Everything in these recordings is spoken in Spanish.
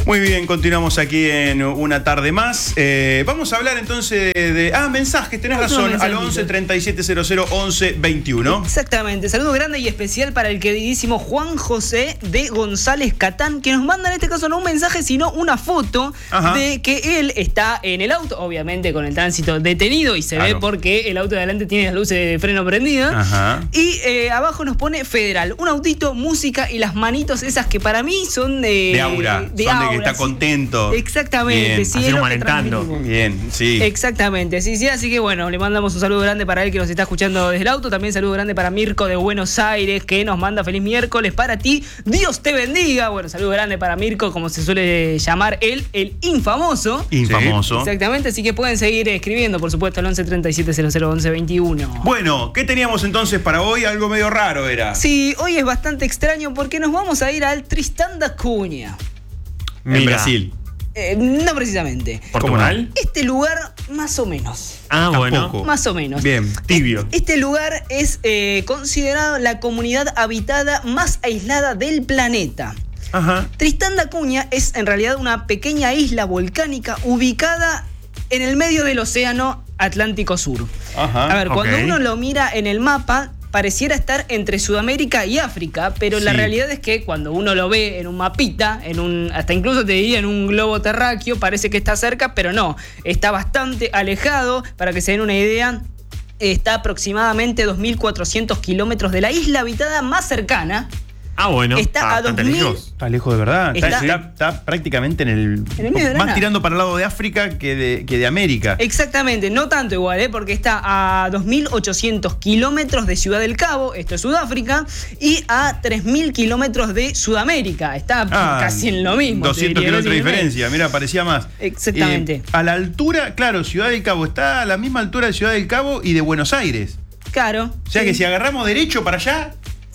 Muy bien, continuamos aquí en una tarde más. Vamos a hablar entonces de... mensajes, tenés razón, al 11 37 00 11 21. Exactamente, saludo grande y especial para el queridísimo Juan José de González Catán, que nos manda en este caso no un mensaje, sino una foto de que él está en el auto, obviamente con el tránsito detenido, y se ve porque el auto de adelante tiene las luces de freno prendidas. Y abajo nos pone Federal, un autito, música y las manitos esas que para mí son de aura, de que está contento. Exactamente, bien. sí, así es como lo que alentando. Bien, sí. Exactamente, sí, así que bueno, le mandamos un saludo grande para él que nos está escuchando desde el auto. También saludo grande para Mirko de Buenos Aires, que nos manda feliz miércoles para ti. Dios te bendiga. Bueno, saludo grande para Mirko, como se suele llamar él, el infamoso. Infamoso. Exactamente, así que pueden seguir escribiendo, por supuesto, al 11 37 00 11 21. Bueno, ¿qué teníamos entonces para hoy? Algo medio raro era. Sí, hoy es bastante extraño porque nos vamos a ir al Tristán da Cunha. En Brasil. No precisamente. ¿Portugal? Este lugar, más o menos. Bueno. Tampoco. Más o menos. Bien. Tibio. Este lugar es considerado la comunidad habitada más aislada del planeta. Tristán da Cunha es en realidad una pequeña isla volcánica ubicada en el medio del océano Atlántico Sur. A ver, cuando uno lo mira en el mapa, pareciera estar entre Sudamérica y África, pero la realidad es que cuando uno lo ve en un mapita, hasta incluso te diría en un globo terráqueo, parece que está cerca, pero no, está bastante alejado. Para que se den una idea, está aproximadamente 2.400 kilómetros de la isla habitada más cercana. Bueno. Está a 2.000. Está lejos de verdad. Está prácticamente en el medio de la más nada. tirando para el lado de África que de América. Exactamente, no tanto igual, porque está a 2.800 kilómetros de Ciudad del Cabo, esto es Sudáfrica, y a 3.000 kilómetros de Sudamérica. Está casi en lo mismo. 200 kilómetros de diferencia, mira, parecía más. Exactamente. A la altura, claro, Ciudad del Cabo está a la misma altura de Ciudad del Cabo y de Buenos Aires. Claro. O sea que si agarramos derecho para allá,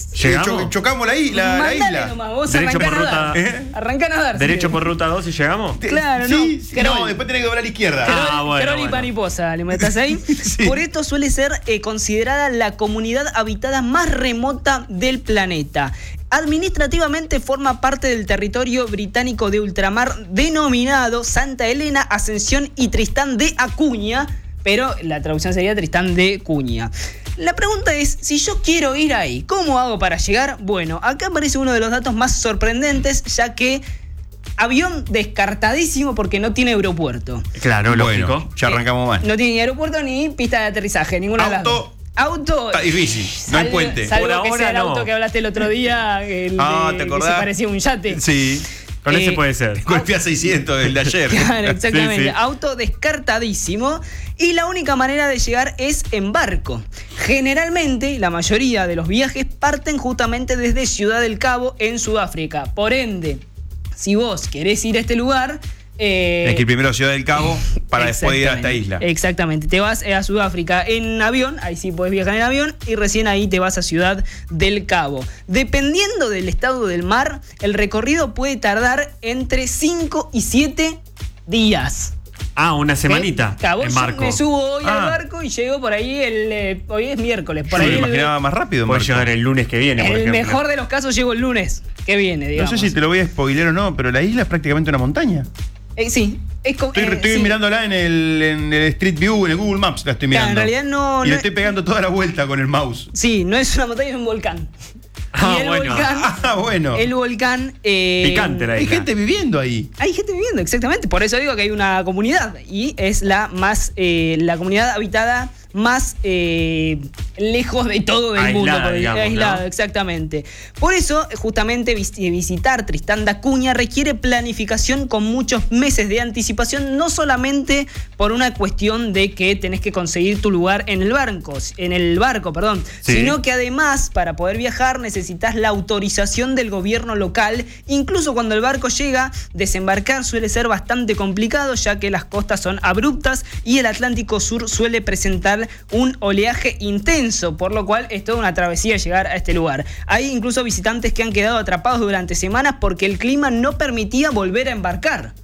chocamos la isla. Nomás, vos derecho por ruta. Arrancá a nadar. ¿Derecho por ruta 2 y llegamos? Claro, sí, no. No, después tenés que doblar a la izquierda. Querol y Paniposa, ¿le metés ahí? Sí. Por esto suele ser considerada la comunidad habitada más remota del planeta. Administrativamente forma parte del territorio británico de ultramar denominado Santa Elena, Ascensión y Tristán de Acuña, pero la traducción sería Tristán de Cunha. La pregunta es, si yo quiero ir ahí, ¿cómo hago para llegar? Bueno, acá aparece uno de los datos más sorprendentes, ya que avión descartadísimo porque no tiene aeropuerto. Claro, lógico. Bueno, ya arrancamos mal. No tiene ni aeropuerto ni pista de aterrizaje, ninguna de las dos. Auto. Está difícil, no hay puente. Salvo Por que ahora sea el auto no. que hablaste el otro día, ¿te que acordás? se parecía a un yate. Sí. Con ese puede ser. Golpea 600 el de ayer. Claro, exactamente. Sí. Auto descartadísimo. Y la única manera de llegar es en barco. Generalmente, la mayoría de los viajes parten justamente desde Ciudad del Cabo, en Sudáfrica. Por ende, si vos querés ir a este lugar... Hay que ir primero a Ciudad del Cabo para después ir a esta isla. Exactamente. Te vas a Sudáfrica en avión, ahí sí podés viajar en avión, y recién ahí te vas a Ciudad del Cabo. Dependiendo del estado del mar, el recorrido puede tardar entre 5 y 7 días. Una semanita en barco. Yo me subo hoy al barco y llego por ahí hoy es miércoles. Por Yo ahí me imaginaba más rápido. Puede llegar el lunes que viene, por el ejemplo. mejor de los casos llego el lunes que viene, digamos. No sé si te lo voy a spoiler o no, pero la isla es prácticamente una montaña. Sí. Estoy mirándola en el Street View, en el Google Maps la estoy mirando. En realidad no... Y le estoy pegando toda la vuelta con el mouse. Sí, no es una montaña, es un volcán. Y el volcán, el volcán... Picante la isla. Hay gente viviendo ahí. Hay gente viviendo, exactamente. Por eso digo que hay una comunidad. Y es la comunidad habitada más lejos de todo el mundo. Aislada, exactamente. Por eso, justamente, visitar Tristán da Cunha requiere planificación con muchos meses de anticipación, no solamente por una cuestión de que tenés que conseguir tu lugar en el barco, sino que además, para poder viajar, necesitas la autorización del gobierno local. Incluso cuando el barco llega, desembarcar suele ser bastante complicado, ya que las costas son abruptas y el Atlántico Sur suele presentar un oleaje intenso, por lo cual es toda una travesía llegar a este lugar. Hay incluso visitantes que han quedado atrapados durante semanas porque el clima no permitía volver a embarcar.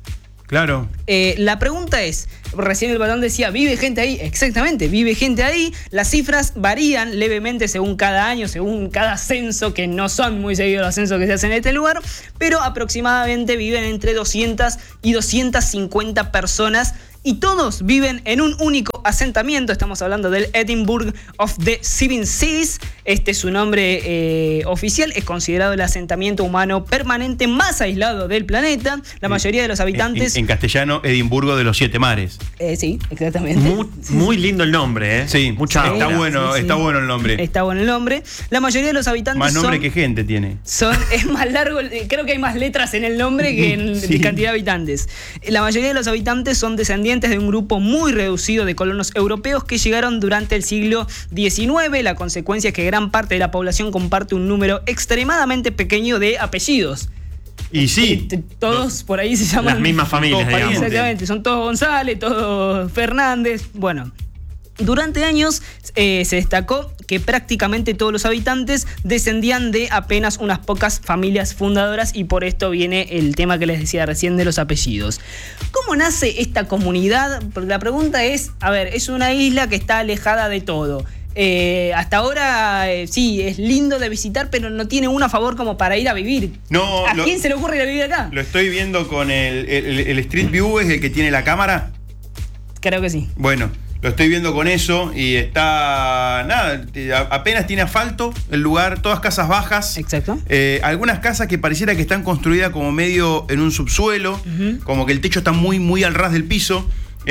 Claro. La pregunta es, recién el Batón decía, ¿vive gente ahí? Exactamente, vive gente ahí. Las cifras varían levemente según cada año, según cada censo, que no son muy seguidos los censos que se hacen en este lugar, pero aproximadamente viven entre 200 y 250 personas. Y todos viven en un único asentamiento. Estamos hablando del Edinburgh of the Seven Seas. Este es su nombre oficial. Es considerado el asentamiento humano permanente más aislado del planeta. La mayoría de los habitantes... En castellano, Edimburgo de los 7 mares. Sí, exactamente. Muy lindo el nombre, ¿eh? Sí, está bueno el nombre. Está bueno el nombre. La mayoría de los habitantes más nombre que gente tiene. Es más largo, creo que hay más letras en el nombre que en cantidad de habitantes. La mayoría de los habitantes son descendientes de un grupo muy reducido de colonos europeos que llegaron durante el siglo XIX. La consecuencia es que gran parte de la población comparte un número extremadamente pequeño de apellidos. Y sí. Todos por ahí se llaman... Las mismas familias, digamos. Exactamente, son todos González, todos Fernández. Bueno, durante años se destacó que prácticamente todos los habitantes descendían de apenas unas pocas familias fundadoras y por esto viene el tema que les decía recién de los apellidos. ¿Cómo nace esta comunidad? Porque la pregunta es, a ver, es una isla que está alejada de todo. Hasta ahora sí, es lindo de visitar, pero no tiene uno a favor como para ir a vivir. No, ¿A quién se le ocurre ir a vivir acá? Lo estoy viendo con el Street View, ¿es el que tiene la cámara? Creo que sí. Bueno, lo estoy viendo con eso y está... Nada, apenas tiene asfalto el lugar, todas casas bajas. Exacto. Algunas casas que pareciera que están construidas como medio en un subsuelo, como que el techo está muy, muy al ras del piso.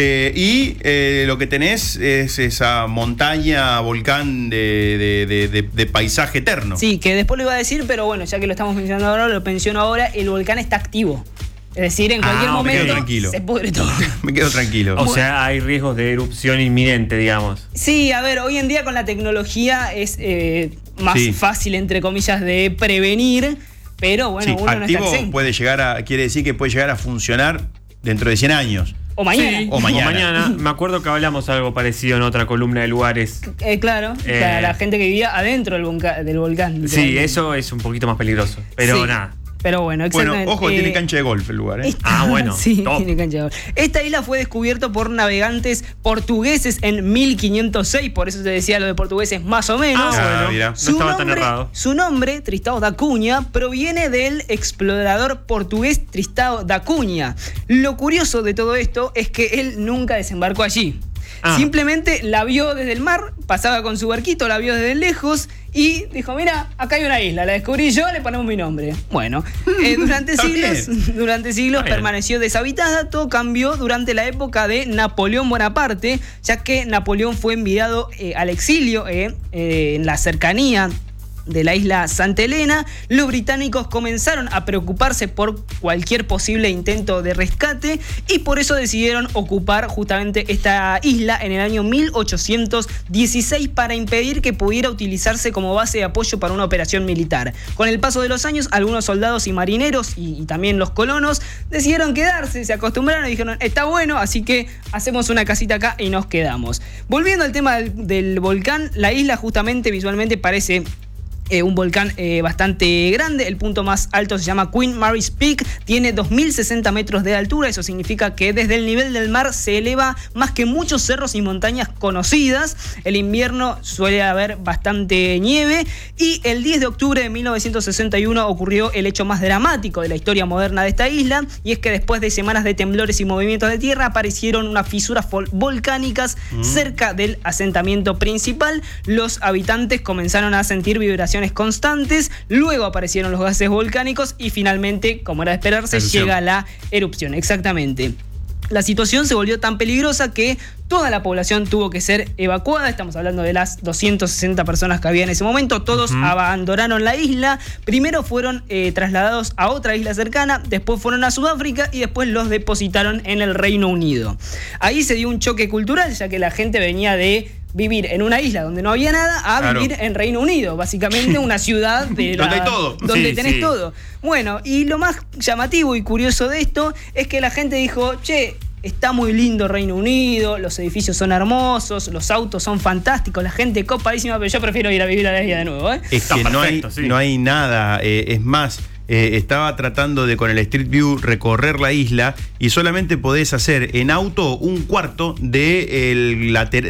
Lo que tenés es esa montaña, volcán de paisaje eterno. Sí, que después lo iba a decir, pero bueno, ya que lo estamos mencionando ahora, lo menciono ahora, el volcán está activo. Es decir, en cualquier momento se pudre todo. Me quedo tranquilo. O sea, hay riesgos de erupción inminente, digamos. Sí, a ver, hoy en día con la tecnología es más fácil, entre comillas, de prevenir, pero bueno, uno no está exento. Quiere decir que puede llegar a funcionar dentro de 100 años. O mañana. Sí, o mañana. Me acuerdo que hablamos algo parecido en otra columna de lugares. Claro, la gente que vivía adentro del volcán. Sí, eso es un poquito más peligroso, pero nada. Pero bueno, exactamente. Bueno, ojo, tiene cancha de golf el lugar, ¿eh? Bueno. Sí, tiene cancha de golf. Esta isla fue descubierta por navegantes portugueses en 1506, por eso te decía lo de portugueses más o menos. Mira. No estaba tan errado. Su nombre, Tristão da Cunha, proviene del explorador portugués Tristão da Cunha. Lo curioso de todo esto es que él nunca desembarcó allí. Simplemente la vio desde el mar, pasaba con su barquito, la vio desde lejos y dijo, mira, acá hay una isla, la descubrí yo, le ponemos mi nombre. Bueno, durante siglos permaneció deshabitada. Todo cambió durante la época de Napoleón Bonaparte, ya que Napoleón fue enviado al exilio en la cercanía de la isla Santa Elena. Los británicos comenzaron a preocuparse por cualquier posible intento de rescate y por eso decidieron ocupar justamente esta isla en el año 1816 para impedir que pudiera utilizarse como base de apoyo para una operación militar. Con el paso de los años, algunos soldados y marineros y también los colonos decidieron quedarse, se acostumbraron y dijeron, está bueno, así que hacemos una casita acá y nos quedamos. Volviendo al tema del volcán, la isla justamente visualmente parece un volcán bastante grande. El punto más alto se llama Queen Mary's Peak, tiene 2060 metros de altura. Eso significa que desde el nivel del mar se eleva más que muchos cerros y montañas conocidas. El invierno suele haber bastante nieve y el 10 de octubre de 1961 ocurrió el hecho más dramático de la historia moderna de esta isla, y es que después de semanas de temblores y movimientos de tierra aparecieron unas fisuras volcánicas cerca del asentamiento principal. Los habitantes comenzaron a sentir vibraciones constantes, luego aparecieron los gases volcánicos y finalmente, como era de esperarse, llega la erupción. Exactamente. La situación se volvió tan peligrosa que toda la población tuvo que ser evacuada. Estamos hablando de las 260 personas que había en ese momento. Todos abandonaron la isla. Primero fueron trasladados a otra isla cercana, después fueron a Sudáfrica y después los depositaron en el Reino Unido. Ahí se dio un choque cultural, ya que la gente venía de vivir en una isla donde no había nada a vivir en Reino Unido, básicamente una ciudad de donde hay todo. Donde tenés todo. Bueno, y lo más llamativo y curioso de esto es que la gente dijo, che, está muy lindo Reino Unido, los edificios son hermosos, los autos son fantásticos, la gente copadísima, pero yo prefiero ir a vivir a la isla de nuevo. Es que no hay nada, es más, estaba tratando de con el Street View recorrer la isla y solamente podés hacer en auto un cuarto del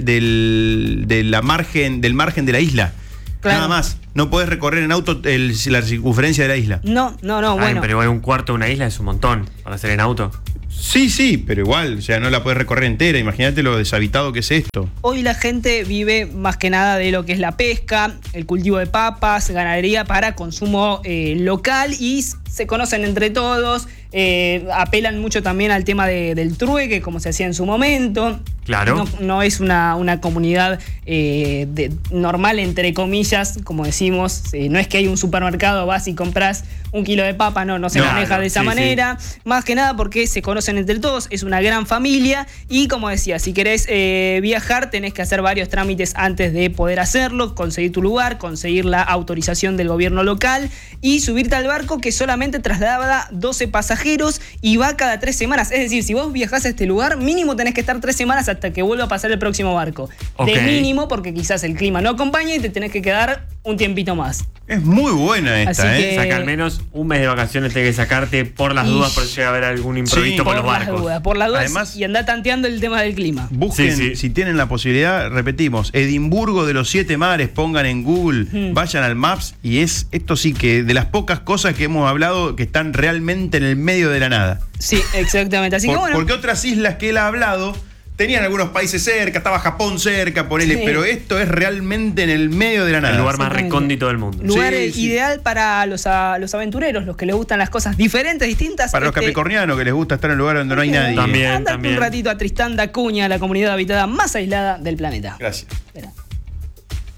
margen de la isla. Claro. Nada más. No podés recorrer en auto la circunferencia de la isla. No, bueno. Pero igual un cuarto de una isla es un montón para hacer en auto. Sí, pero igual, o sea, no la podés recorrer entera. Imagínate lo deshabitado que es esto. Hoy la gente vive más que nada de lo que es la pesca, el cultivo de papas, ganadería para consumo local y se conocen entre todos. Apelan mucho también al tema del trueque, como se hacía en su momento. Claro. No es una comunidad normal, entre comillas, como decimos. No es que hay un supermercado, vas y compras un kilo de papa, no se maneja de esa manera. Sí. Más que nada porque se conocen entre todos, es una gran familia y como decía, si querés viajar tenés que hacer varios trámites antes de poder hacerlo, conseguir tu lugar, conseguir la autorización del gobierno local y subirte al barco que solamente traslada 12 pasajeros y va cada 3 semanas. Es decir, si vos viajás a este lugar, mínimo tenés que estar 3 semanas hasta que vuelva a pasar el próximo barco. Okay. De mínimo, porque quizás el clima no acompaña y te tenés que quedar un tiempito más. Es muy buena esta, Así que... Saca al menos un mes de vacaciones, tenés que sacarte por las dudas, por si llega a haber algún imprevisto con los barcos. Por las dudas, además, y andá tanteando el tema del clima. Busquen, si tienen la posibilidad, repetimos, Edimburgo de los 7 mares, pongan en Google, vayan al Maps, y esto sí que de las pocas cosas que hemos hablado que están realmente en el medio de la nada. Sí, exactamente. Así que bueno. Porque otras islas que él ha hablado tenían algunos países cerca, estaba Japón cerca, ponele, pero esto es realmente en el medio de la nada. El lugar más recóndito del mundo. Lugar ideal para los aventureros, los que les gustan las cosas diferentes, distintas. Para los capricornianos que les gusta estar en un lugar donde no hay nadie. También. Andate un ratito a Tristán da Cunha, la comunidad habitada más aislada del planeta. Gracias. Espera.